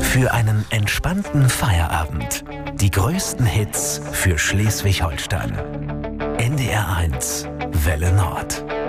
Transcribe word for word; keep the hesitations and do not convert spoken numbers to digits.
Für einen entspannten Feierabend. Die größten Hits für Schleswig-Holstein. N D R eins Welle Nord.